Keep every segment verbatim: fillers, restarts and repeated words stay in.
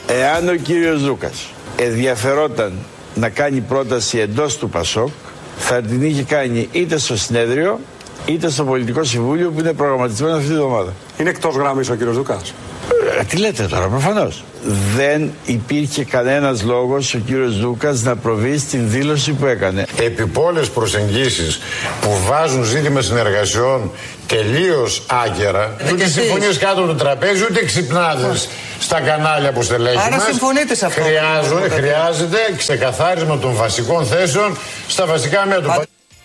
Εάν ο κύριος Δούκας ενδιαφερόταν να κάνει πρόταση εντός του Πασόκ, θα την είχε κάνει είτε στο συνέδριο είτε στο Πολιτικό Συμβούλιο που είναι προγραμματισμένο αυτή τη εβδομάδα. Είναι εκτός γραμμής ο κύριος Δούκας. Ε, τι λέτε τώρα, προφανώς. Δεν υπήρχε κανένας λόγος ο κύριος Δούκας να προβεί στην δήλωση που έκανε. Επιπόλες προσεγγίσεις που βάζουν ζήτημα συνεργασιών τελείως άγκαιρα, ούτε συμφωνίες κάτω του τραπέζι, ούτε ξυπνάδες στα κανάλια που στελέχη μας. Άρα συμφωνείτε σε αυτό. Χρειάζονται, χρειάζεται ξεκαθάρισμα των βασικών θέσεων στα βασικά μέτωπα.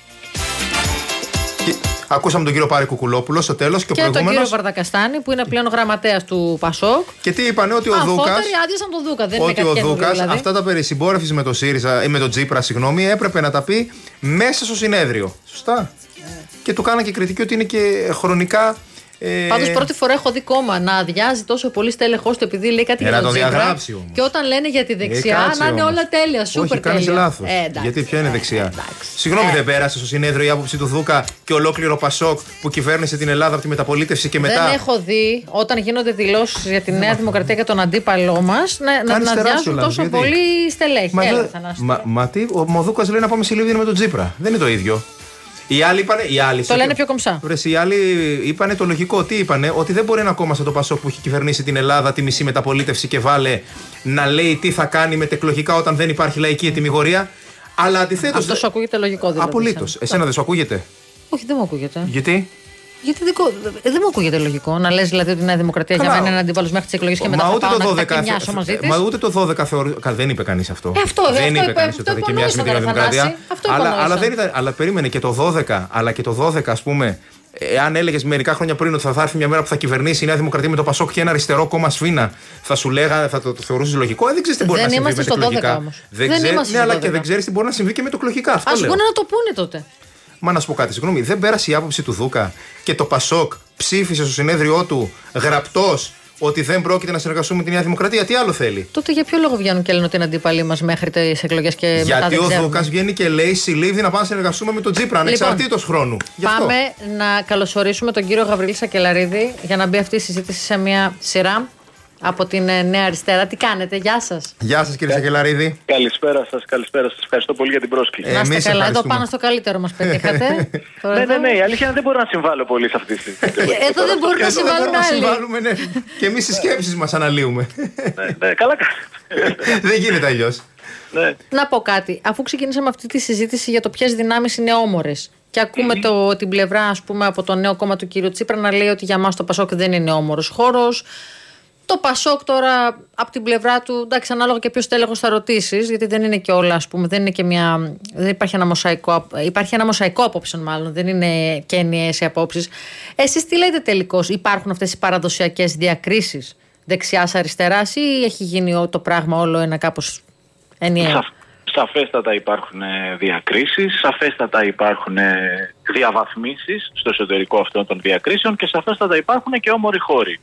Ακούσαμε τον κύριο Πάρη Κουκουλόπουλο στο τέλος και, και τον κύριο Βαρδακαστάνη που είναι πλέον γραμματέας του Πασόκ. Και τι είπανε, ότι ο Δούκας. Αφότεροι άδειασαν τον Δούκα, δεν ότι είναι ο κάτι Δούκας δηλαδή. Αυτά τα περί συμπόρευσης με τον ΣΥΡΙΖΑ ή με τον Τζίπρα, συγγνώμη, έπρεπε να τα πει μέσα στο συνέδριο. Σωστά. Yeah. Και του κάνα και κριτική ότι είναι και χρονικά. Ε... Πάντως πρώτη φορά έχω δει κόμμα να αδειάζει τόσο πολύ στέλεχος του επειδή λέει κάτι για τον Τζίπρα. Και όταν λένε για τη δεξιά ε, να είναι όλα τέλεια, σούπερ τέλεια. Όχι, κάνεις λάθος. Ε, γιατί ποια είναι ε, δεξιά. Ε, Συγγνώμη, ε. δεν πέρασε στο συνέδριο η άποψη του Δούκα και ολόκληρο Πασόκ που κυβέρνησε την Ελλάδα από τη μεταπολίτευση και μετά. Δεν έχω δει όταν γίνονται δηλώσεις για τη Νέα Δημοκρατία και τον αντίπαλό μας να, να αδειάζουν τόσο γιατί. πολύ στελέχη. Μα, Έλα, μα, μα τι, ο Μοδούκας λέει να πάμε σε Λίβδινο με τον Τζίπρα. Δεν είναι το ίδιο. Οι άλλοι είπανε, οι άλλοι, το λένε πιο κομψά. Βρες, οι άλλοι είπανε το λογικό. Τι είπανε, ότι δεν μπορεί ένα κόμμα σαν το Πασόκ που έχει κυβερνήσει την Ελλάδα τη μισή μεταπολίτευση και βάλε να λέει τι θα κάνει μετεκλογικά όταν δεν υπάρχει λαϊκή ετυμηγορία. Αλλά αντιθέτως. Αυτό σου ακούγεται λογικό δηλαδή. Απολύτως. Εσένα δεν σου ακούγεται? Όχι, δεν μου ακούγεται. Γιατί? Γιατί δικό, δεν μου ακούγεται λογικό να λες δηλαδή ότι η Νέα Δημοκρατία για μένα είναι αντίπαλος μέχρι τις εκλογές και μετά θα πάω να κατακοιμιάσω μαζί της. Μα ούτε το δώδεκα θεωρώ. Δεν είπε κανείς αυτό. Ε, αυτό, δεν αυτό, είπε κανείς ότι θα κατακοιμιάσει με την Νέα Δημοκρατία. Αλλά, αλλά, δεν ήταν, αλλά περίμενε και το δώδεκα, αλλά και το δώδεκα ας πούμε. Εάν έλεγε μερικά χρόνια πριν ότι θα έρθει μια μέρα που θα κυβερνήσει η Νέα Δημοκρατία με το Πασόκ και ένα αριστερό κόμμα σφίνα, θα σου λέγα, θα το, το θεωρούσε λογικό. Ε, δεν ξέρει τι μπορεί δεν να συμβεί με το εκλογικά. Δεν, δεν ξέρει, ναι, αλλά και δεν ξέρει τι μπορεί να συμβεί και με το εκλογικά. Ας πούνε να το πούνε τότε. Μα να σου πω κάτι, συγγνώμη, δεν πέρασε η άποψη του Δούκα και το Πασόκ ψήφισε στο συνέδριό του γραπτός ότι δεν πρόκειται να συνεργαστούμε με τη Νέα Δημοκρατία. Τι άλλο θέλει? Τότε για ποιο λόγο βγαίνουν και λένε ότι είναι αντίπαλοι μας μέχρι τις εκλογές και γιατί μετά? Γιατί ο Δούκας βγαίνει και λέει συλλήβδη να πάμε να συνεργαστούμε με τον Τζίπρα, ανεξαρτήτως λοιπόν, χρόνου. Πάμε να καλωσορίσουμε τον κύριο Γαβρίλη Σακελαρίδη για να μπει αυτή η συζήτηση σε μια σειρά από την Νέα Αριστερά. Τι κάνετε, γεια σας. Γεια σας κύριε Σακελαρίδη. Καλησπέρα σας, καλησπέρα σας. Ευχαριστώ πολύ για την πρόσκληση. Ε, να είστε καλά, εδώ πάνω στο καλύτερο μας πετύχατε. Ναι, ναι, ναι, η αλήθεια δεν μπορώ να συμβάλλω πολύ σε αυτή τη συζήτηση. Εδώ δεν μπορούμε να συμβάλλουμε άλλοι. Και εμείς τις σκέψεις μας αναλύουμε. Ναι, καλά κάνετε. Δεν γίνεται αλλιώς. Να πω κάτι, αφού ξεκινήσαμε αυτή τη συζήτηση για το ποιες δυνάμεις είναι όμορες και ακούμε το, την πλευρά ας πούμε από το νέο κόμμα του κ. Τσίπρα να λέει ότι για μας το Πασόκ δεν είναι όμορος χώρος. Το Πασόκ τώρα από την πλευρά του, εντάξει, ανάλογα και ποιος τέλεχος θα ρωτήσεις, γιατί δεν είναι και όλα, ας πούμε, δεν είναι και μια. Δεν υπάρχει ένα μοσαϊκό, υπάρχει ένα μοσαϊκό απόψεων, μάλλον, δεν είναι και ενιαίες οι απόψεις. Εσείς τι λέτε τελικώς, υπάρχουν αυτές οι παραδοσιακές διακρίσεις δεξιάς-αριστεράς ή έχει γίνει το πράγμα όλο ένα κάπως ενιαίο? Σαφέστατα υπάρχουν διακρίσεις, σαφέστατα υπάρχουν διαβαθμίσεις στο εσωτερικό αυτών των διακρίσεων και σαφέστατα υπάρχουν και όμοροι χώροι.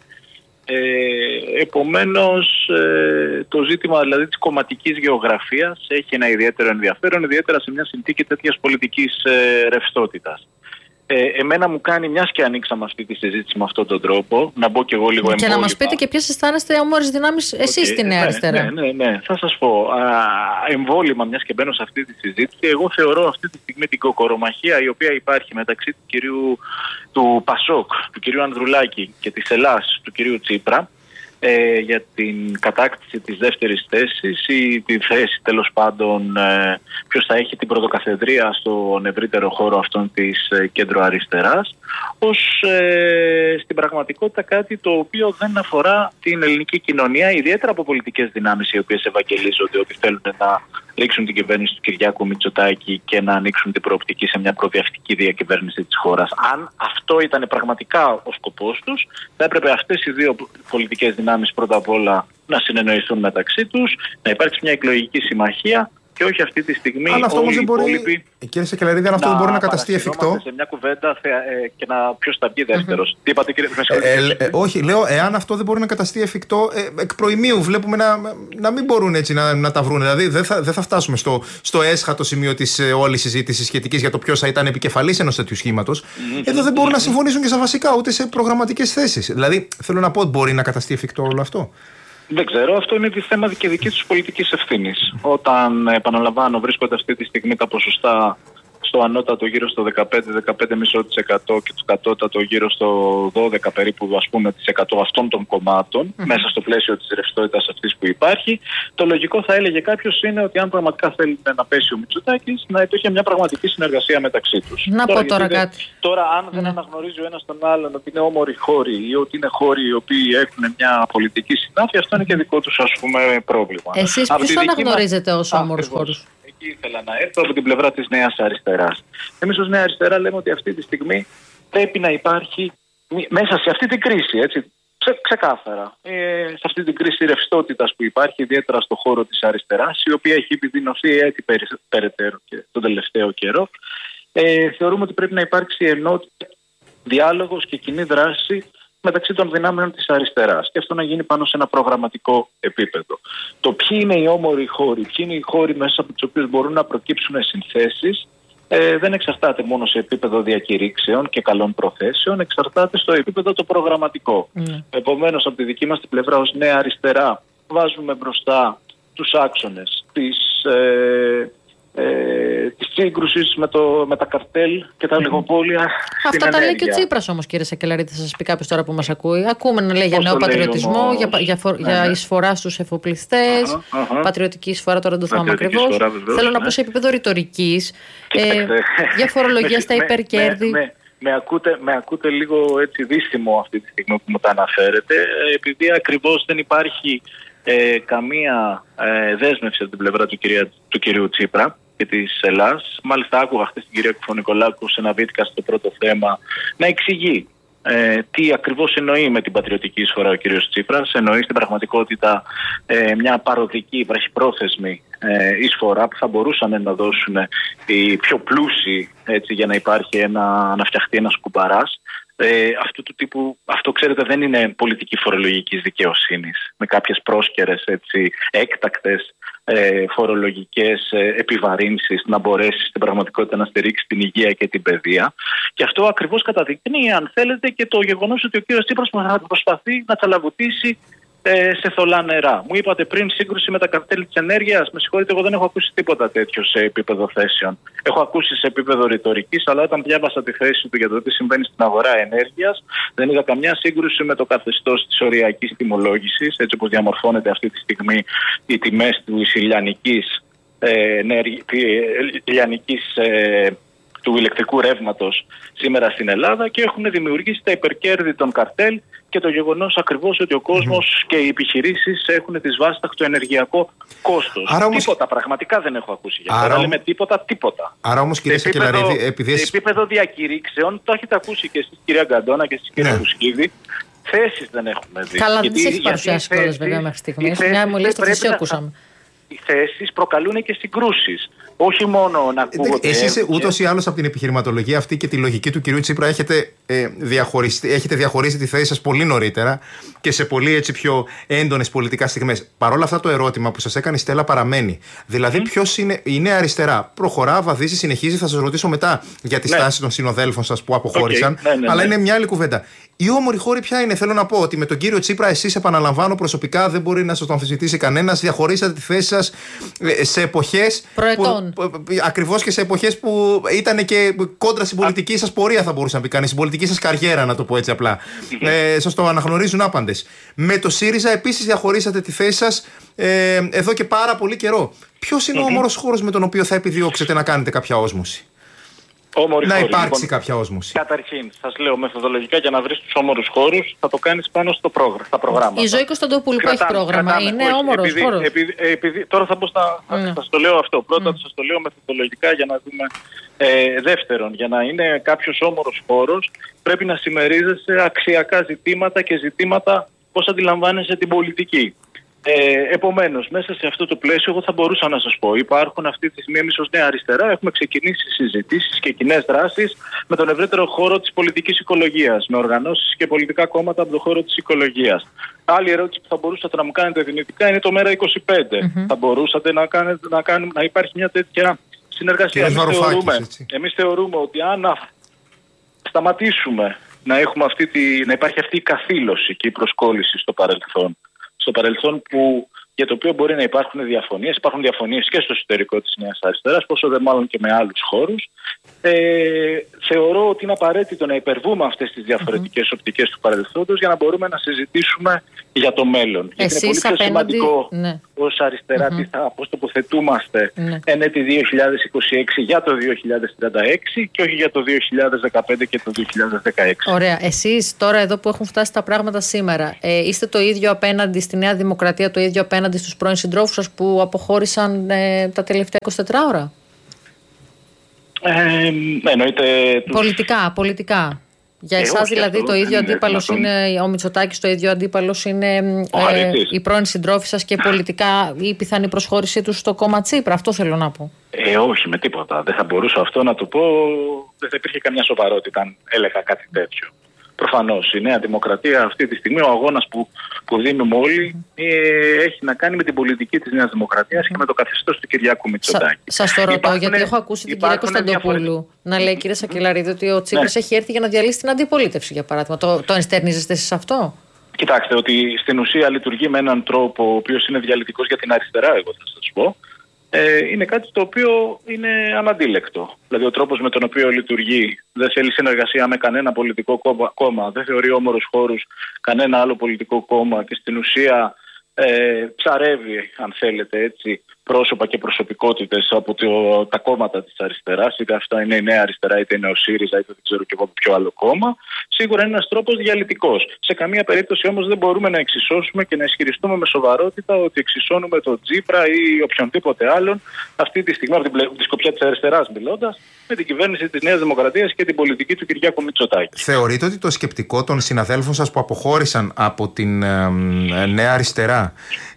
Ε, επομένως ε, το ζήτημα δηλαδή της κομματικής γεωγραφίας έχει ένα ιδιαίτερο ενδιαφέρον, ιδιαίτερα σε μια συνθήκη τέτοιας πολιτικής ε, ρευστότητας. Ε, εμένα μου κάνει, μιας και ανοίξαμε αυτή τη συζήτηση με αυτόν τον τρόπο, να μπω και εγώ λίγο εμβόλυμα. Και να μας πείτε και ποιες αισθάνεστε όμορες δυνάμεις εσείς okay, στη Νέα ναι, Αριστερά. Ναι, ναι, ναι, θα σας πω. Α, εμβόλυμα, μιας και μπαίνω σε αυτή τη συζήτηση, εγώ θεωρώ αυτή τη στιγμή την κοκορομαχία η οποία υπάρχει μεταξύ του κυρίου του Πασόκ, του κυρίου Ανδρουλάκη και της Ελλάς, του κυρίου Τσίπρα, ε, για την κατάκτηση της δεύτερης θέσης ή τη θέση τέλος πάντων ε, ποιος θα έχει την πρωτοκαθεδρία στον ευρύτερο χώρο αυτών της ε, κέντρο-αριστεράς ως ε, στην πραγματικότητα κάτι το οποίο δεν αφορά την ελληνική κοινωνία, ιδιαίτερα από πολιτικές δυνάμεις οι οποίες ευαγγελίζονται ότι θέλουν να ρίξουν την κυβέρνηση του Κυριάκου Μητσοτάκη και να ανοίξουν την προοπτική σε μια προδιαυτική διακυβέρνηση της χώρας. Αν αυτό ήταν πραγματικά ο σκοπός τους, θα έπρεπε αυτές οι δύο πολιτικές δυνάμεις πρώτα απ' όλα να συνεννοηθούν μεταξύ τους, να υπάρξει μια εκλογική συμμαχία και όχι αυτή τη στιγμή αλλά αυτό όλοι δεν οι μπορεί... υπόλοιποι. Κύριε Σακελαρίδη, αν αυτό δεν μπορεί να καταστεί εφικτό. Σε μια κουβέντα θε, ε, και να ποιος θα βγει δεύτερος. Τι είπατε, κύριε ε, ε, Όχι, λέω, εάν αυτό δεν μπορεί να καταστεί εφικτό, ε, εκ προημίου βλέπουμε να, να μην μπορούν έτσι να, να τα βρουν. Δηλαδή δεν θα, δεν θα φτάσουμε στο, στο έσχατο σημείο της ε, όλης συζήτησης σχετικής για το ποιος θα ήταν επικεφαλής ενός τέτοιου σχήματος. Mm-hmm. Εδώ δεν μπορούν να συμφωνήσουν και στα βασικά, ούτε σε προγραμματικές θέσεις. Δηλαδή, θέλω να πω ότι μπορεί να καταστεί εφικτό όλο αυτό. Δεν ξέρω, αυτό είναι το θέμα και δική τους πολιτικής ευθύνης. Όταν, επαναλαμβάνω, βρίσκονται αυτή τη στιγμή τα ποσοστά στο ανώτατο γύρω στο δεκαπέντε με δεκαπέντε κόμμα πέντε τοις εκατό και στο κατώτατο γύρω στο δώδεκα περίπου, ας πούμε, της εκατό αυτών των κομμάτων, mm-hmm. μέσα στο πλαίσιο της ρευστότητας αυτής που υπάρχει, το λογικό θα έλεγε κάποιος είναι ότι αν πραγματικά θέλει να πέσει ο Μητσοτάκης, να υπήρχε μια πραγματική συνεργασία μεταξύ τους. Να τώρα, πω τώρα κάτι. Δεν, τώρα, αν δεν mm. αναγνωρίζει ο ένας τον άλλον ότι είναι όμοροι χώροι ή ότι είναι χώροι οι οποίοι έχουν μια πολιτική συνάφεια, αυτό είναι και δικό τους, ας πούμε, πρόβλημα. Εσείς ποιους αναγνωρίζετε ως όμορους χώρους? Εκεί ήθελα να έρθω από την πλευρά της Νέας Αριστεράς. Εμείς ως Νέα Αριστερά λέμε ότι αυτή τη στιγμή πρέπει να υπάρχει μέσα σε αυτή την κρίση, έτσι, ξε, ξεκάθαρα, ε, σε αυτή την κρίση ρευστότητας που υπάρχει, ιδιαίτερα στον χώρο της αριστεράς, η οποία έχει επιδεινωθεί έτσι περαιτέρω και τον τελευταίο καιρό, ε, θεωρούμε ότι πρέπει να υπάρξει ενότητα, διάλογος και κοινή δράση μεταξύ των δυνάμεων της αριστεράς και αυτό να γίνει πάνω σε ένα προγραμματικό επίπεδο. Το ποιοι είναι οι όμοροι χώροι, ποιοι είναι οι χώροι μέσα από τους οποίους μπορούν να προκύψουν συνθέσεις, ε, δεν εξαρτάται μόνο σε επίπεδο διακηρύξεων και καλών προθέσεων, εξαρτάται στο επίπεδο το προγραμματικό. Mm. Επομένως, από τη δική μας την πλευρά ως Νέα Αριστερά βάζουμε μπροστά τους άξονες της ε, Ε, τη σύγκρουση με, με τα καρτέλ και τα λιγοπόλια. Αυτά τα λέει και ο Τσίπρας όμως, κύριε Σακελαρίδη, θα σας πει κάποιος τώρα που μας ακούει. Ακούμε να λέει για νέο πατριωτισμό, για, για, για, ναι, για εισφορά στους εφοπλιστές, uh-huh, uh-huh. πατριωτική εισφορά, τώρα δεν το θυμάμαι ακριβώς. Θέλω ναι. να πω σε επίπεδο ρητορικής, ε, για φορολογία στα υπερκέρδη. Με, με, με, ακούτε, με ακούτε λίγο έτσι δύσιμο αυτή τη στιγμή που μου τα αναφέρετε, επειδή ακριβώς δεν υπάρχει Ε, καμία ε, δέσμευση από την πλευρά του, κυρία, του κυρίου Τσίπρα και της Ελλάς. Μάλιστα άκουγα χθες την κυρία Κουφωνικολάκου σε ένα βίντεο στο πρώτο θέμα να εξηγεί ε, τι ακριβώς εννοεί με την πατριωτική εισφορά ο κύριος Τσίπρας. Εννοεί στην πραγματικότητα ε, μια παροδική, βραχυπρόθεσμη ε, εισφορά που θα μπορούσαν να δώσουν οι πιο πλούσιοι, έτσι, για να υπάρχει ένα, να φτιαχτεί ένας κουμπαράς. Ε, αυτού του τύπου, αυτό ξέρετε δεν είναι πολιτική φορολογικής δικαιοσύνης με κάποιες πρόσκαιρες, έτσι, έκτακτες ε, φορολογικές ε, επιβαρύνσεις να μπορέσει στην πραγματικότητα να στηρίξει την υγεία και την παιδεία. Και αυτό ακριβώς καταδεικνύει, αν θέλετε, και το γεγονός ότι ο κύριος Τσίπρας προσπαθεί να τσαλαβουτήσει ε, σε θολά νερά. Μου είπατε πριν σύγκρουση με τα καρτέλ της ενέργειας. Με συγχωρείτε, εγώ δεν έχω ακούσει τίποτα τέτοιο σε επίπεδο θέσεων. Έχω ακούσει σε επίπεδο ρητορικής, αλλά όταν διάβασα τη θέση του για το τι συμβαίνει στην αγορά ενέργειας, δεν είδα καμιά σύγκρουση με το καθεστώς της οριακής τιμολόγησης, έτσι όπως διαμορφώνεται αυτή τη στιγμή οι τιμές της ηλιανικής, ε, ενέργει, ηλιανικής ε, του ηλεκτρικού ρεύματος σήμερα στην Ελλάδα και έχουν δημιουργήσει τα υπερκέρδη των καρτέλ και το γεγονός ακριβώς ότι ο κόσμος mm. και οι επιχειρήσεις έχουν δυσβάσταχτο ενεργειακό κόστος. Άρα όμως... Τίποτα, πραγματικά δεν έχω ακούσει για αυτό. Άρα... λέμε τίποτα, τίποτα. Άρα όμως, κύριε Σακελαρίδη, επειδή... σε επίπεδο διακηρύξεων, το έχετε ακούσει και εσείς, κυρία Γκαντώνα, και εσείς, κύριε Βουσκίδη, θέσεις δεν έχουμε δει. Καλά, δεν τις έχει παρουσιάσει κιόλας βέβαια μέχρι στιγμής. Μια μου λέει στο θυσί ακούσαμε. Οι θέσεις προκαλούν και συγκρούσεις. Όχι μόνο να ακούγονται. Εσείς ούτως ή άλλως από την επιχειρηματολογία αυτή και τη λογική του κυρίου Τσίπρα έχετε, ε, έχετε διαχωρίσει τη θέση σας πολύ νωρίτερα και σε πολύ έτσι πιο έντονες πολιτικά στιγμές. Παρ' όλα αυτά, το ερώτημα που σας έκανε η Στέλλα παραμένει. Δηλαδή, mm. ποιος είναι η Νέα Αριστερά? Προχωρά, βαδίζει, συνεχίζει. Θα σας ρωτήσω μετά για τη ναι. στάση των συνοδέλφων σας που αποχώρησαν. Okay. Ναι, ναι, αλλά ναι. είναι μια άλλη κουβέντα. Η όμορη χώρη ποια είναι? Θέλω να πω ότι με τον κύριο Τσίπρα, εσείς, επαναλαμβάνω, προσωπικά δεν μπορεί να σας το αμφισβητήσει κανένας. Διαχωρίσατε τη θέση σας σε εποχές. Προετών. Ακριβώς και σε εποχές που ήταν και κόντρα στην πολιτική σας πορεία, θα μπορούσε να πει κανείς, στην πολιτική σας καριέρα, να το πω έτσι απλά. Ε, σας το αναγνωρίζουν άπαντες. Με το ΣΥΡΙΖΑ επίσης διαχωρίσατε τη θέση σας ε, εδώ και πάρα πολύ καιρό. Ποιος είναι ο όμορος χώρος με τον οποίο θα επιδιώξετε να κάνετε κάποια όσμωση? Όμορφη να χώρη, υπάρξει λοιπόν, κάποια όσμωση. Καταρχήν, σας λέω μεθοδολογικά, για να βρεις τους όμορους χώρους θα το κάνεις πάνω στο πρόγραμμα, στα προγράμματα. Η Ζωή Κωνσταντοπούλου που έχει πρόγραμμα κρατάμε, είναι όχι, όμορος επειδή, χώρος. Επειδή, επειδή, τώρα θα μπω στα. Mm. Θα σας το λέω αυτό. Πρώτα mm. σας το λέω μεθοδολογικά για να δούμε. Ε, δεύτερον, για να είναι κάποιος όμορος χώρος, πρέπει να συμμερίζεσαι αξιακά ζητήματα και ζητήματα πώς αντιλαμβάνεσαι την πολιτική. Ε, επομένως, μέσα σε αυτό το πλαίσιο, εγώ θα μπορούσα να σας πω: υπάρχουν αυτή τη στιγμή, εμείς ως Νέα Αριστερά, έχουμε ξεκινήσει συζητήσεις και κοινές δράσεις με τον ευρύτερο χώρο της πολιτικής οικολογίας, με οργανώσεις και πολιτικά κόμματα από τον χώρο της οικολογίας. Άλλη ερώτηση που θα μπορούσατε να μου κάνετε δυνητικά είναι το ΜΕΡΑ είκοσι πέντε. Mm-hmm. Θα μπορούσατε να, κάνετε, να, κάνουμε, να υπάρχει μια τέτοια συνεργασία? Εμείς θεωρούμε, εμείς θεωρούμε ότι αν σταματήσουμε να, έχουμε αυτή τη, να υπάρχει αυτή η καθήλωση και η προσκόλληση στο παρελθόν στο παρελθόν που, για το οποίο μπορεί να υπάρχουν διαφωνίες. Υπάρχουν διαφωνίες και στο εσωτερικό της Νέας Αριστεράς, πόσο δε μάλλον και με άλλους χώρους. Ε, θεωρώ ότι είναι απαραίτητο να υπερβούμε αυτές τις διαφορετικές mm-hmm. οπτικές του παρελθόντος για να μπορούμε να συζητήσουμε για το μέλλον. Εσείς είναι πολύ πιο απέναντι... σημαντικό ναι. ως αριστερά mm-hmm. τι θα, πώς τοποθετούμαστε ναι. εν έτη δύο χιλιάδες είκοσι έξι για το δύο χιλιάδες τριάντα έξι και όχι για το δύο χιλιάδες δεκαπέντε και το δύο χιλιάδες δεκαέξι. Ωραία. Εσείς τώρα εδώ που έχουν φτάσει τα πράγματα σήμερα, ε, είστε το ίδιο απέναντι στη Νέα Δημοκρατία, το ίδιο απέναντι στους πρώην συντρόφους σας που αποχώρησαν ε, τα τελευταία εικοσιτέσσερις ώρα? Ε, εννοείται τους... Πολιτικά, πολιτικά. Για ε, εσάς δηλαδή αυτό, το ίδιο αντίπαλος είναι, είναι ο Μητσοτάκης, το ίδιο αντίπαλος είναι ε, οι πρώην συντρόφοι σας και πολιτικά η πιθανή προσχώρησή τους στο κόμμα Τσίπρα. Αυτό θέλω να πω. Ε, όχι με τίποτα. Δεν θα μπορούσα αυτό να το πω. Δεν θα υπήρχε καμιά σοβαρότητα αν έλεγα κάτι τέτοιο. Προφανώς η Νέα Δημοκρατία αυτή τη στιγμή, ο αγώνας που, που δίνουμε όλοι ε, έχει να κάνει με την πολιτική της Νέας Δημοκρατίας και με το καθεστώς του Κυριάκου Μητσοτάκη. Σα, σας το ρωτώ υπάρχουν, γιατί έχω ακούσει την κυρία Κωνσταντοπούλου διαφορε... να λέει, κύριε Σακελαρίδη, ότι ο Τσίπρας ναι. έχει έρθει για να διαλύσει την αντιπολίτευση, για παράδειγμα. Το, το ενστερνίζεστε εσείς αυτό? Κοιτάξτε, ότι στην ουσία λειτουργεί με έναν τρόπο ο οποίος είναι διαλυτικός για την αριστερά, εγώ θα σας πω. Ε, είναι κάτι το οποίο είναι αναντίλεκτο. Δηλαδή ο τρόπος με τον οποίο λειτουργεί δεν θέλει συνεργασία με κανένα πολιτικό κόμμα, κόμμα δεν θεωρεί όμορους χώρους κανένα άλλο πολιτικό κόμμα και στην ουσία ε, ψαρεύει, αν θέλετε έτσι, πρόσωπα και προσωπικότητες από το, τα κόμματα της αριστεράς, είτε αυτά είναι η Νέα Αριστερά, είτε είναι ο ΣΥΡΙΖΑ, είτε δεν ξέρω και εγώ ποιο άλλο κόμμα. Σίγουρα είναι ένας τρόπος διαλυτικός. Σε καμία περίπτωση όμως δεν μπορούμε να εξισώσουμε και να ισχυριστούμε με σοβαρότητα ότι εξισώνουμε τον Τσίπρα ή οποιονδήποτε άλλον αυτή τη στιγμή, από την, την σκοπιά της αριστεράς μιλώντας, με την κυβέρνηση της Νέας Δημοκρατίας και την πολιτική του Κυριάκου Μητσοτάκη. Θεωρείτε ότι το σκεπτικό των συναδέλφων σας που αποχώρησαν από την ε, ε, Νέα Αριστερά,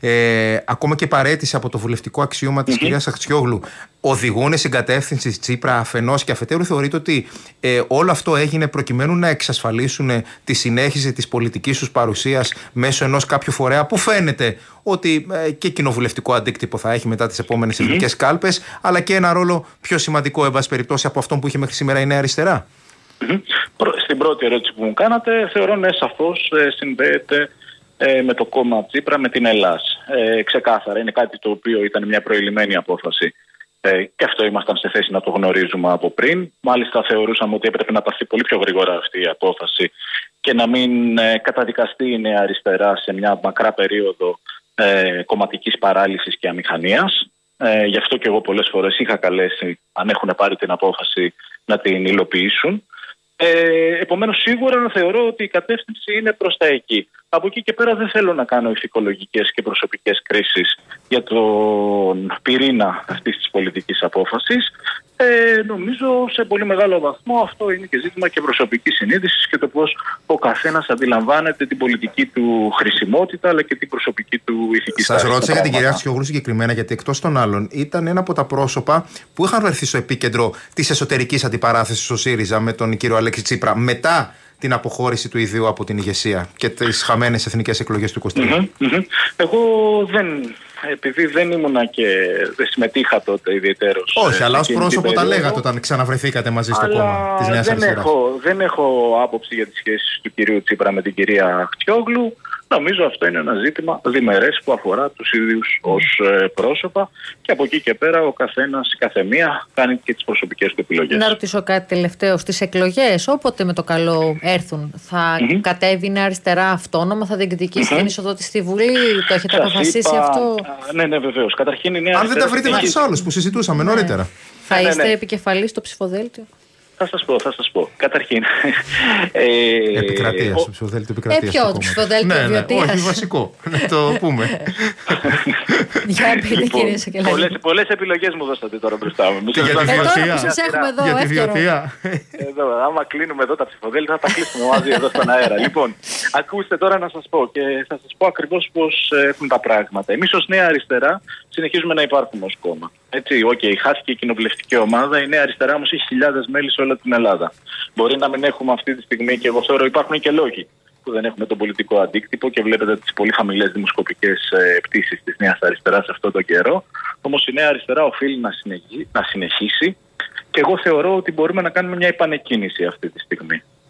ε, ακόμα και παρέτηση από το βουλευτικό αξίωμα της mm-hmm. κυρίας Αχτσιόγλου, οδηγούν στην κατεύθυνση Τσίπρα αφενός και αφετέρου? Θεωρείτε ότι ε, όλο αυτό έγινε προκειμένου να εξασφαλίσουν ε, τη συνέχιση της πολιτικής τους παρουσίας μέσω ενός κάποιου φορέα που φαίνεται ότι ε, και κοινοβουλευτικό αντίκτυπο θα έχει μετά τις επόμενες mm-hmm. εθνικές κάλπες, αλλά και ένα ρόλο πιο σημαντικό, εν πάση περιπτώσει, από αυτόν που είχε μέχρι σήμερα η Νέα Αριστερά? Mm-hmm. Στην πρώτη ερώτηση που μου κάνατε, θεωρώ ναι, σαφώς ε, συνδέεται ε, με το κόμμα Τσίπρα, με την Ελλάς. Ε, ξεκάθαρα, είναι κάτι το οποίο ήταν μια προηλημένη απόφαση. Ε, και αυτό ήμασταν σε θέση να το γνωρίζουμε από πριν. Μάλιστα θεωρούσαμε ότι έπρεπε να πάρθει πολύ πιο γρήγορα αυτή η απόφαση και να μην ε, καταδικαστεί η Νέα Αριστερά σε μια μακρά περίοδο ε, κομματικής παράλυσης και αμηχανίας. Ε, γι' αυτό και εγώ πολλές φορές είχα καλέσει, αν έχουν πάρει την απόφαση, να την υλοποιήσουν. Ε, επομένως, σίγουρα θεωρώ ότι η κατεύθυνση είναι προς τα εκεί. Από εκεί και πέρα δεν θέλω να κάνω ηθικολογικές και προσωπικές κρίσεις για τον πυρήνα αυτής της πολιτικής απόφασης. Ε, νομίζω σε πολύ μεγάλο βαθμό αυτό είναι και ζήτημα και προσωπικής συνείδησης και το πώς ο καθένας αντιλαμβάνεται την πολιτική του χρησιμότητα αλλά και την προσωπική του ηθική στάση. Σας ρώτησα για την κυρία Αχτσιόγλου συγκεκριμένα, γιατί εκτός των άλλων ήταν ένα από τα πρόσωπα που είχαν βρεθεί στο επίκεντρο της εσωτερικής αντιπαράθεσης ο ΣΥΡΙΖΑ με τον κύριο Αλέξη Τσίπρα μετά την αποχώρηση του ιδίου από την ηγεσία και τις χαμένες εθνικές εκλογές του είκοσι τρία. Mm-hmm, mm-hmm. Εγώ δεν, επειδή δεν ήμουνα και δεν συμμετείχα τότε ιδιαιτέρως. Όχι, αλλά ως πρόσωπο τα λέγατε όταν ξαναβρεθήκατε μαζί στο κόμμα της Νέας Αριστεράς. Έχω, δεν έχω άποψη για τις σχέσεις του κυρίου Τσίπρα με την κυρία Αχτσιόγλου. Νομίζω αυτό είναι ένα ζήτημα διμερές που αφορά τους ίδιους ως ε, πρόσωπα και από εκεί και πέρα ο καθένας, η καθεμία κάνει και τις προσωπικές του επιλογές. Να ρωτήσω κάτι τελευταίο. Στις εκλογές, όποτε με το καλό έρθουν, θα mm-hmm. κατέβει η Νέα Αριστερά αυτόνομα, θα διεκδικήσει mm-hmm. την είσοδο της στη Βουλή, το έχετε Σας αποφασίσει είπα, αυτό? Ναι, ναι, βεβαίως. Καταρχήν η Νέα Αν Αριστερά. δεν τα βρείτε με τους άλλους που συζητούσαμε ναι. νωρίτερα. Θα ναι, ναι, είστε ναι. επικεφαλής στο ψηφοδέλτιο? Θα σας πω, θα σας πω. Καταρχήν. Ε, επικρατεία, στο ψηφοδέλτιο επικρατεία. Ε, ποιο, το ψηφοδέλτιο ναι, Βιωτίας? Ναι, όχι, βασικό. Να το πούμε. Για πείτε, κύριε Σακελαρίδη. Πολλές επιλογές μου δώσατε τώρα μπροστά μου. Και για τη Βιωτία. Για τη Βιωτία. Εδώ, άμα κλείνουμε εδώ τα ψηφοδέλτια, θα τα κλείσουμε μαζί εδώ στον αέρα. Λοιπόν, ακούστε τώρα να σας πω και θα σας πω ακριβώς πώς έχουν τα πράγματα. Εμείς ως Νέα Αριστερά συνεχίζουμε να υπάρχουμε ως κόμμα. Έτσι, οκ, okay, χάθηκε η κοινοβουλευτική ομάδα. Η Νέα Αριστερά όμως έχει χιλιάδες μέλη σε όλη την Ελλάδα. Μπορεί να μην έχουμε αυτή τη στιγμή, και εγώ θεωρώ υπάρχουν και λόγοι που δεν έχουμε τον πολιτικό αντίκτυπο και βλέπετε τις πολύ χαμηλές δημοσκοπικές ε, πτήσεις της Νέας Αριστεράς αυτόν τον καιρό. Όμως η Νέα Αριστερά οφείλει να, συνεχί, να συνεχίσει και εγώ θεωρώ ότι μπορούμε να κάνουμε μια επανεκκίνηση αυτή τη στιγμή.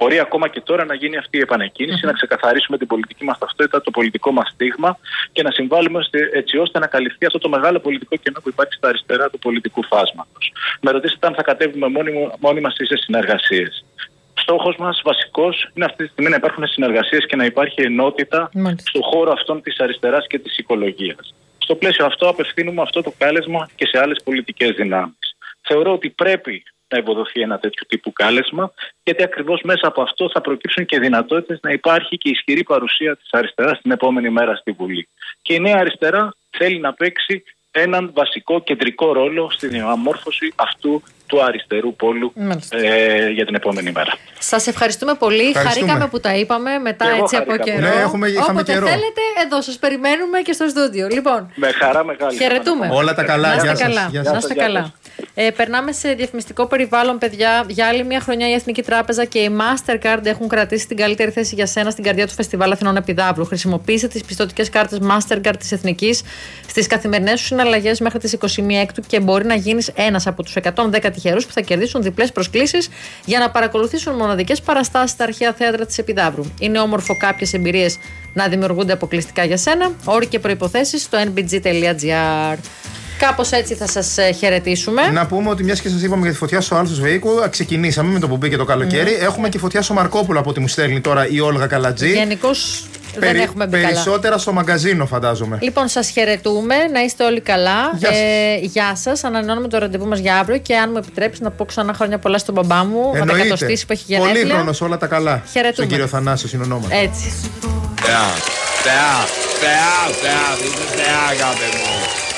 Μπορεί ακόμα και τώρα να γίνει αυτή η επανεκκίνηση, mm-hmm. να ξεκαθαρίσουμε την πολιτική μας ταυτότητα, το πολιτικό μας στίγμα και να συμβάλλουμε έτσι ώστε να καλυφθεί αυτό το μεγάλο πολιτικό κενό που υπάρχει στα αριστερά του πολιτικού φάσματος. Με ρωτήσετε αν θα κατέβουμε μόνοι, μόνοι μας ή σε συνεργασίες. Στόχος μας βασικός είναι αυτή τη στιγμή να υπάρχουν συνεργασίες και να υπάρχει ενότητα mm-hmm. στον χώρο αυτών της αριστεράς και της οικολογίας. Στο πλαίσιο αυτό απευθύνουμε αυτό το κάλεσμα και σε άλλες πολιτικές δυνάμεις. Θεωρώ ότι πρέπει να ευοδοθεί ένα τέτοιο τύπου κάλεσμα, γιατί ακριβώς μέσα από αυτό θα προκύψουν και δυνατότητες να υπάρχει και ισχυρή παρουσία της αριστεράς την επόμενη μέρα στη Βουλή. Και η νέα αριστερά θέλει να παίξει έναν βασικό κεντρικό ρόλο στην διαμόρφωση αυτού του αριστερού πόλου ε, για την επόμενη μέρα. Σας ευχαριστούμε πολύ. Ευχαριστούμε. Χαρήκαμε που τα είπαμε μετά εγώ έτσι από καιρό. Ναι, έχουμε, Όποτε καιρό. θέλετε, εδώ σας περιμένουμε και στο στούντιο. Λοιπόν, με χαρά μεγάλη. Χαιρετούμε. Όλα τα καλά. Να είστε Γεια σας. καλά. Γεια Να είστε καλά. Ε, περνάμε σε διαφημιστικό περιβάλλον, παιδιά. Για άλλη μια χρονιά η Εθνική Τράπεζα και η Mastercard έχουν κρατήσει την καλύτερη θέση για σένα στην καρδιά του Φεστιβάλ Αθηνών Επιδαύρου. Χρησιμοποίησε τις πιστωτικές κάρτες Mastercard της Εθνικής στις καθημερινές σου συναλλαγές μέχρι τις είκοσι μία Έκτου και μπορεί να γίνεις ένας από τους εκατόν δέκα τυχερούς που θα κερδίσουν διπλές προσκλήσεις για να παρακολουθήσουν μοναδικές παραστάσεις στα αρχαία θέατρα της Επιδαύρου. Είναι όμορφο κάποιες εμπειρίες να δημιουργούνται αποκλειστικά για σένα. Όροι και προϋποθέσεις στο εν μπι τζι τελεία τζι άρ. Κάπως έτσι θα σας χαιρετήσουμε. Να πούμε ότι μιας και σας είπαμε για τη φωτιά στο Άλσος Βεϊκού, ξεκινήσαμε με το που μπήκε το καλοκαίρι. Mm. Έχουμε και φωτιά στο Μαρκόπουλο από ό,τι μου στέλνει τώρα η Όλγα Καλατζή. Γενικώς δεν έχουμε μπει Περισσότερα καλά. στο μαγκαζίνο, φαντάζομαι. Λοιπόν, σας χαιρετούμε. Να είστε όλοι καλά. Γεια σας. Ε, γεια σας. Ανανεώνουμε το ραντεβού μας για αύριο και αν μου επιτρέψεις να πω ξανά χρόνια πολλά στον μπαμπά μου. Να τα κατοστήσει που έχει γενέθλια. Πολύχρονος, όλα τα καλά. Χαιρετούμε. Στον κύριο Θανάσιο είναι ονόματι. Έτσι. Θεά, θεά, θεά, θεά, είσαι θεά, αγάπη μου.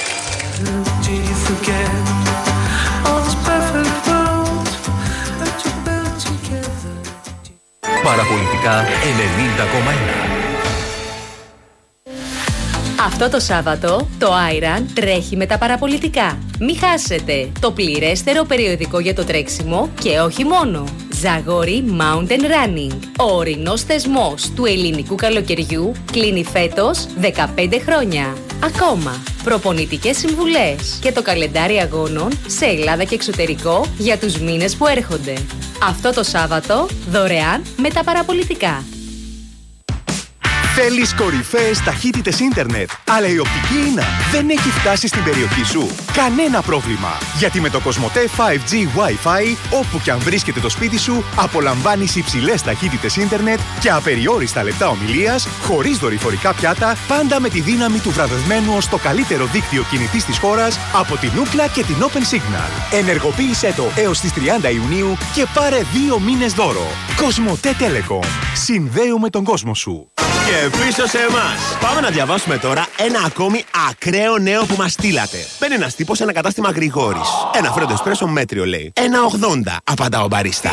Παραπολιτικά ενενήντα κόμμα ένα. Αυτό το Σάββατο το Άιραν τρέχει με τα παραπολιτικά. Μη χάσετε το πληρέστερο περιοδικό για το τρέξιμο και όχι μόνο. Ζαγόρι Mountain Running. Ο ορεινός θεσμός του ελληνικού καλοκαιριού κλείνει φέτος δεκαπέντε χρόνια. Ακόμα προπονητικές συμβουλές και το καλεντάρι αγώνων σε Ελλάδα και εξωτερικό για τους μήνες που έρχονται. Αυτό το Σάββατο δωρεάν με τα παραπολιτικά. Θέλεις κορυφαίες ταχύτητες ίντερνετ, αλλά η οπτική ίνα δεν έχει φτάσει στην περιοχή σου? Κανένα πρόβλημα, γιατί με το Κοσμοτέ φάιβ τζι Wi-Fi, όπου και αν βρίσκεται το σπίτι σου, απολαμβάνεις υψηλές ταχύτητες ίντερνετ και απεριόριστα λεπτά ομιλίας, χωρίς δορυφορικά πιάτα, πάντα με τη δύναμη του βραβευμένου ως το καλύτερο δίκτυο κινητής της χώρας από την Ookla και την Open Signal. Ενεργοποίησέ το έως τις τριάντα Ιουνίου και πάρε δύο μήνες δώρο. Κοσμοτέ Telecom. Συνδέουμε τον κόσμο σου. Και πίσω σε εμάς. Πάμε να διαβάσουμε τώρα ένα ακόμη ακραίο νέο που μας στείλατε. Μπαίνει ένας τύπος σε ένα κατάστημα Γρηγόρης. Ένα φρέντο εσπρέσο μέτριο λέει. ένα ογδόντα, απαντά ο μπαρίστα.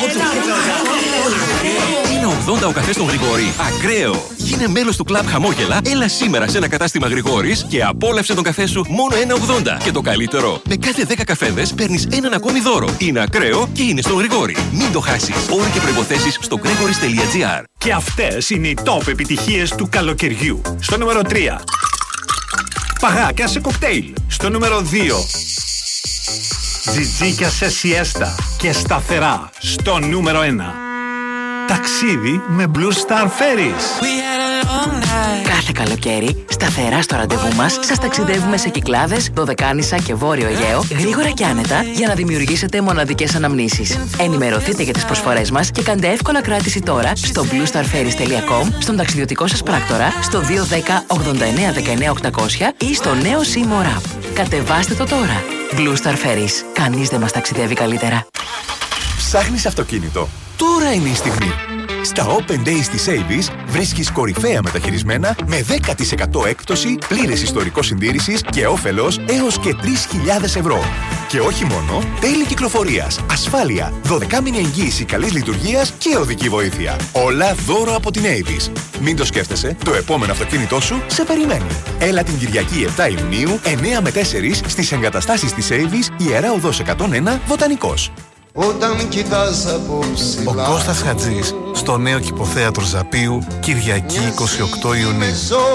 ένα ογδόντα ο καφές στον Γρηγόρη. Ακραίο. Γίνε μέλος του κλαμπ Χαμόγελα. Έλα σήμερα σε ένα κατάστημα Γρηγόρης και απόλαυσε τον καφέ σου μόνο ένα ογδόντα. Και το καλύτερο, με κάθε δέκα καφέδες παίρνεις έναν ακόμη δώρο. Είναι ακραίο και είναι στον Γρηγόρη. Μην το χάσεις. Όροι και προϋποθέσεις στο gregoris τελεία τζι άρ. Και αυτές είναι οι top επιτυχίες του καλοκαιριού. Στο νούμερο τρία. Παγάκια σε κοκτέιλ. Στο νούμερο δύο. Τζιτζίκια σε σιέστα και σταθερά. Στο νούμερο ένα. Ταξίδι με Blue Star Ferries. Κάθε καλοκαίρι, σταθερά στο ραντεβού μας, σας ταξιδεύουμε σε Κυκλάδες, Δωδεκάνησα και Βόρειο Αιγαίο, γρήγορα και άνετα, για να δημιουργήσετε μοναδικές αναμνήσεις. Ενημερωθείτε για τις προσφορές μας και κάντε εύκολα κράτηση τώρα στο blue star ferries τελεία com, στον ταξιδιωτικό σας πράκτορα, στο δύο ένα μηδέν ογδόντα εννέα δεκαεννέα οκτακόσια ή στο νέο Seymour App. Κατεβάστε το τώρα. Blue Star Ferries. Κανείς δεν μας ταξιδεύει καλύτερα. Ψάχνεις αυτοκίνητο? Τώρα είναι η στιγμή. Στα Open Days της Avis βρίσκεις κορυφαία μεταχειρισμένα με δέκα τοις εκατό έκπτωση, πλήρες ιστορικό συντήρησης και όφελος έως και τρεις χιλιάδες ευρώ. Και όχι μόνο, τέλη κυκλοφορίας, ασφάλεια, δωδεκάμηνη εγγύηση καλής λειτουργίας και οδική βοήθεια. Όλα δώρο από την Avis. Μην το σκέφτεσαι, το επόμενο αυτοκίνητό σου σε περιμένει. Έλα την Κυριακή επτά Ιουνίου, εννέα με τέσσερα στις εγκαταστάσεις της Avis, Ιερά Οδός εκατόν ένα, Βοτανικός. Όταν κοιτάς απόψε. Ο Κώστας Χατζής στο νέο κηποθέατρο Ζαπίου, Κυριακή είκοσι οκτώ Ιουνίου.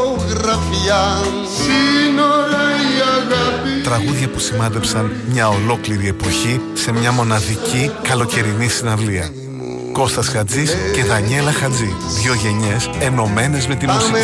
Τραγούδια που σημάδεψαν μια ολόκληρη εποχή σε μια μοναδική καλοκαιρινή συναυλία. Κώστας Χατζής και Δανιέλα Χατζή. Δύο γενιές ενωμένες με τη μουσική.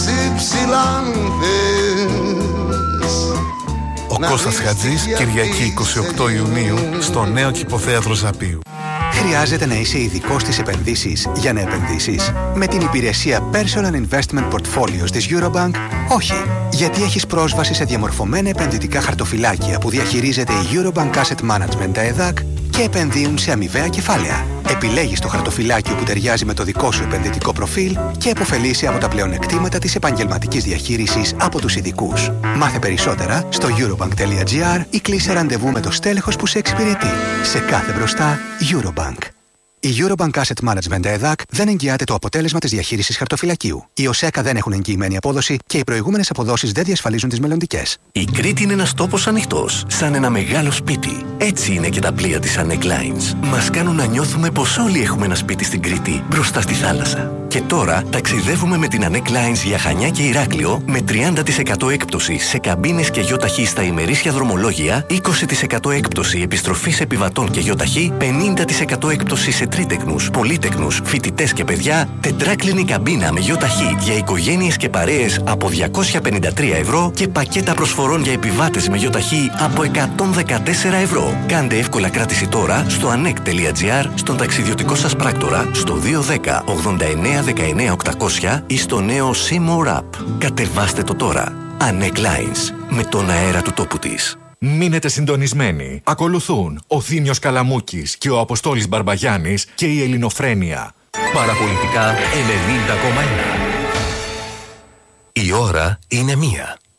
Ο Κώστας Χατζής, Κυριακή είκοσι οκτώ Ιουνίου, στο νέο Κηποθέατρο Ζαπίου. Χρειάζεται να είσαι ειδικός στις επενδύσεις για να επενδύσεις? Με την υπηρεσία Personal Investment Portfolios της Eurobank, όχι. Γιατί έχεις πρόσβαση σε διαμορφωμένα επενδυτικά χαρτοφυλάκια που διαχειρίζεται η Eurobank Asset Management ΕΔΑΚ και επενδύουν σε αμοιβαία κεφάλαια. Επιλέγεις το χαρτοφυλάκιο που ταιριάζει με το δικό σου επενδυτικό προφίλ και επωφελείσαι από τα πλεονεκτήματα της επαγγελματικής διαχείρισης από τους ειδικούς. Μάθε περισσότερα στο eurobank.gr ή κλείσε ραντεβού με το στέλεχος που σε εξυπηρετεί. Σε κάθε μπροστά, Eurobank. Η Eurobank Asset Management ΕΔΑΚ δεν εγγυάται το αποτέλεσμα της διαχείρισης χαρτοφυλακίου. Οι ΟΣΕΚΑ δεν έχουν εγγυημένη απόδοση και οι προηγούμενες αποδόσεις δεν διασφαλίζουν τις μελλοντικές. Η Κρήτη είναι ένας τόπος ανοιχτός, σαν ένα μεγάλο σπίτι. Έτσι είναι και τα πλοία της Anek Lines. Μας κάνουν να νιώθουμε πως όλοι έχουμε ένα σπίτι στην Κρήτη, μπροστά στη θάλασσα. Και τώρα ταξιδεύουμε με την Anek Lines για Χανιά και Ηράκλειο με τριάντα τοις εκατό έκπτωση σε καμπίνες και γιοταχή στα ημερήσια δρομολόγια, είκοσι τοις εκατό έκπτωση επιστροφής επιβατών και γιοταχή, πενήντα τοις εκατό έκπτωση σε τρίτεκνους, πολύτεκνους, φοιτητές και παιδιά, τετράκλινη καμπίνα με γιοταχή για οικογένειες και παρέες από διακόσια πενήντα τρία ευρώ και πακέτα προσφορών για επιβάτες με γιοταχή από εκατόν δεκατέσσερα ευρώ. Κάντε εύκολα κράτηση τώρα στο anek.gr, στον ταξιδιωτικό σας πράκτορα, στο δύο ένα μηδέν ογδόντα εννέα δεκαεννέα οκτακόσια ή στο νέο Seymour App. Κατεβάστε το τώρα. Anek Lines, με τον αέρα του τόπου της. Μείνετε συντονισμένοι. Ακολουθούν ο Θήμιος Καλαμούκης και ο Αποστόλης Μπαρμπαγιάννης και η Ελληνοφρένεια. Παραπολιτικά ενενήντα κόμμα ένα. Η ώρα είναι μία.